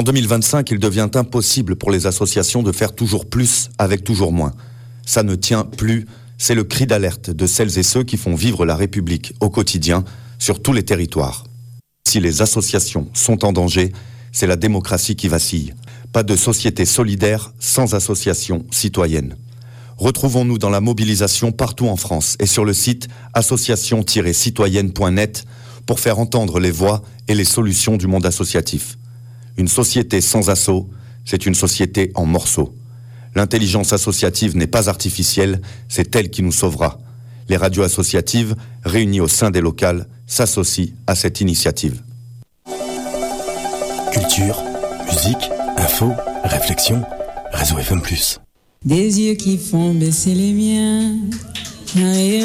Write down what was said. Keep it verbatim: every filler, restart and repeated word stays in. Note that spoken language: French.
deux mille vingt-cinq, il devient impossible pour les associations de faire toujours plus avec toujours moins. Ça ne tient plus, c'est le cri d'alerte de celles et ceux qui font vivre la République au quotidien sur tous les territoires. Si les associations sont en danger, c'est la démocratie qui vacille. Pas de société solidaire sans associations citoyennes. Retrouvons-nous dans la mobilisation partout en France et sur le site association tiret citoyenne point net pour faire entendre les voix et les solutions du monde associatif. Une société sans assaut, c'est une société en morceaux. L'intelligence associative n'est pas artificielle, c'est elle qui nous sauvera. Les radios associatives, réunies au sein des locales, s'associent à cette initiative. Culture, musique, info, réflexion, Réseau F M plus. Des yeux qui font baisser les miens.